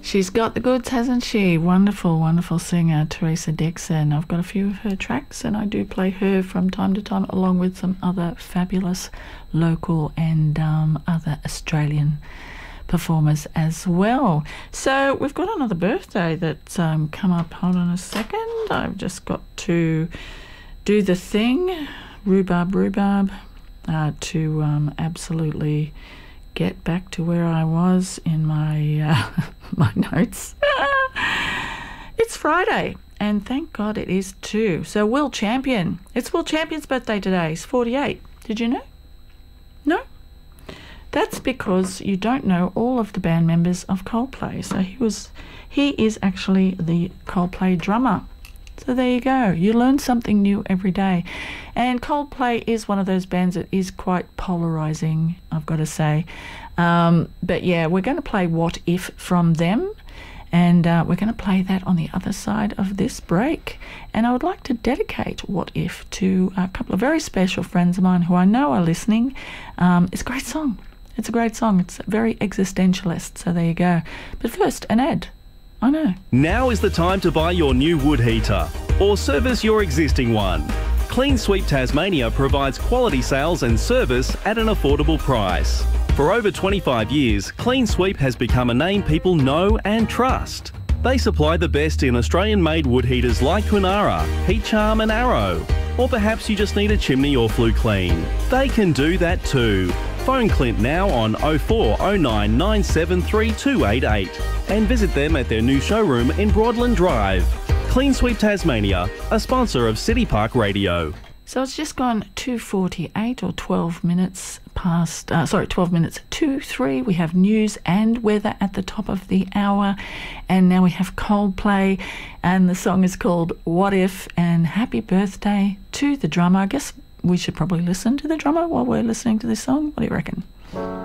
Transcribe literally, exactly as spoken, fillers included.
She's got the goods, hasn't she? Wonderful, wonderful singer, Teresa Dixon. I've got a few of her tracks and I do play her from time to time along with some other fabulous local and um, other Australian performers as well. So we've got another birthday that's um, come up. Hold on a second. I've just got to do the thing, rhubarb, rhubarb, uh, to um, absolutely get back to where I was in my uh, my notes. It's Friday, and thank God it is too. So Will Champion, it's Will Champion's birthday today. He's forty-eight. Did you know? No? That's because you don't know all of the band members of Coldplay. So he was, he is actually the Coldplay drummer. So there you go. You learn something new every day. And Coldplay is one of those bands that is quite polarising, I've got to say. Um, but yeah, we're going to play What If from them. And uh, we're going to play that on the other side of this break. And I would like to dedicate What If to a couple of very special friends of mine who I know are listening. Um, it's a great song. It's a great song. It's very existentialist. So there you go. But first, an ad. I know. Now is the time to buy your new wood heater or service your existing one. Clean Sweep Tasmania provides quality sales and service at an affordable price. For over twenty-five years, Clean Sweep has become a name people know and trust. They supply the best in Australian-made wood heaters like Kunara, Heat Charm and Arrow. Or perhaps you just need a chimney or flue clean. They can do that too. Phone Clint now on oh four oh nine nine seven three two eight eight and visit them at their new showroom in Broadland Drive. Clean Sweep Tasmania, a sponsor of City Park Radio. So it's just gone two forty-eight or twelve minutes past, uh, sorry, twelve minutes to three. We have news and weather at the top of the hour. And now we have Coldplay and the song is called What If, and happy birthday to the drummer. I guess we should probably listen to the drummer while we're listening to this song. What do you reckon?